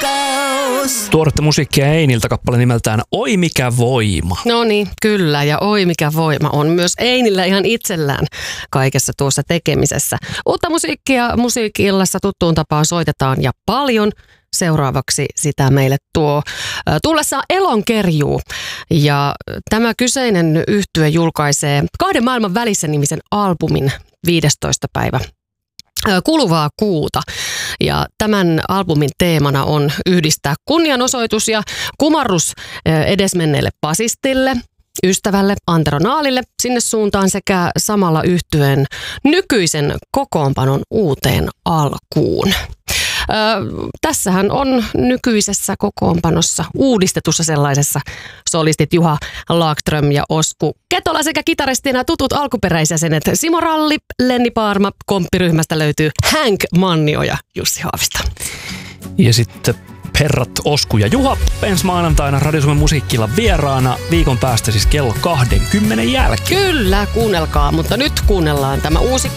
rakkaus. Tuoretta musiikkia Einiltä, kappale nimeltään Oi mikä voima. No niin, kyllä. Ja oi mikä voima on myös Einillä ihan itsellään kaikessa tuossa tekemisessä. Uutta musiikkia Musiikki-illassa tuttuun tapaan soitetaan ja paljon. Seuraavaksi sitä meille tuo tullessaan Elonkerjuu. Ja tämä kyseinen yhtye julkaisee Kahden maailman välissä -nimisen albumin 15. päivä kuluvaa kuuta. Ja tämän albumin teemana on yhdistää kunnianosoitus ja kumarrus edesmenneelle basistille, ystävälle Antero Naalille sinne suuntaan sekä samalla yhtyeen nykyisen kokoonpanon uuteen alkuun. Tässähän on nykyisessä kokoonpanossa, uudistetussa sellaisessa, solistit Juha Laakström ja Osku Ketola sekä kitaristina tutut alkuperäisjäsenet Simo Ralli, Lenni Paarma. Komppiryhmästä löytyy Hank Mannio ja Jussi Haavisto. Ja sitten herrat Osku ja Juha ensi maanantaina Radio Suomen Musiikkilla vieraana viikon päästä siis kello 20 jälkeen. Kyllä, kuunnelkaa, mutta nyt kuunnellaan tämä uusi